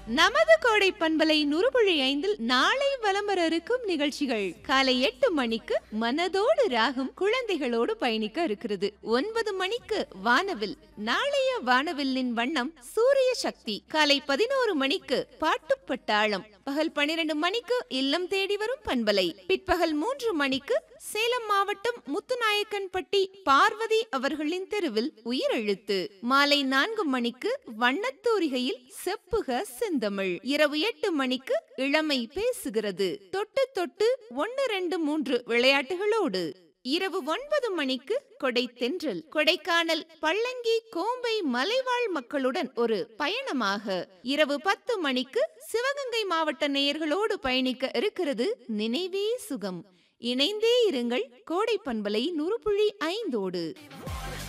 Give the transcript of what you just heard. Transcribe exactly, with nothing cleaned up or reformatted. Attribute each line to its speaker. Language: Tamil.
Speaker 1: நமது கோடை பண்பலை நுறுபுழி ஐந்தில் நாளை வலம் வர இருக்கும் நிகழ்ச்சிகள் காலை எட்டு மணிக்கு மனதோடு ராகம் குழந்தைகளோடு பயணிக்க இருக்கிறது. ஒன்பது மணிக்கு வானவில். நாளைய வானவில்லின் வண்ணம் சூரிய சக்தி. காலை பதினோரு மணிக்கு பாட்டுப்பட்டாளம். பகல் பனிரெண்டு மணிக்கு இல்லம் தேடி வரும் பண்பலை. பிற்பகல் மூன்று மணிக்கு சேலம் மாவட்டம் முத்துநாயக்கன்பட்டி பார்வதி அவர்களின் தெருவில் உயிரெழுத்து. மாலை நான்கு மணிக்கு வண்ணத்தூரிகையில் செப்புக செந்தமிழ். இரவு எட்டு மணிக்கு இளமை பேசுகிறது. தொட்டு தொட்டு ஒன்னு ரெண்டு மூன்று விளையாட்டுகளோடு. இரவு ஒன்பது மணிக்கு கொடை தென்றல். கொடைக்கானல் பள்ளங்கி கோம்பை மலைவாழ் மக்களுடன் ஒரு பயணமாக. இரவு பத்து மணிக்கு சிவகங்கை மாவட்ட நேயர்களோடு பயணிக்க இருக்கிறது நினைவே சுகம். இணைந்தே இருங்கள் கோடை பண்பலை நுறுபுழி ஐந்தோடு.